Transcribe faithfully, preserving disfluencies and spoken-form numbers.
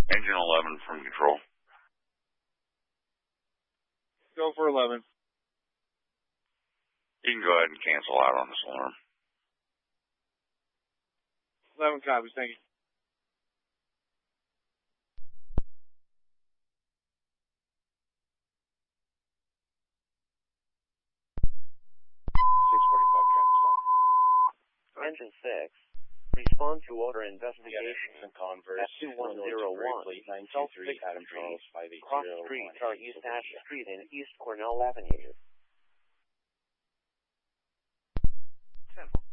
Engine eleven from control. Go for eleven. You can go ahead and cancel out on this alarm. eleven copies, thank you. six forty-five traffic stop. Engine six. Respond to order investigation and Converse at two one zero one, South sixth Adam Street, Charles five eight Cross zero Street, one or East Ash Street and East Cornell Avenue. ten.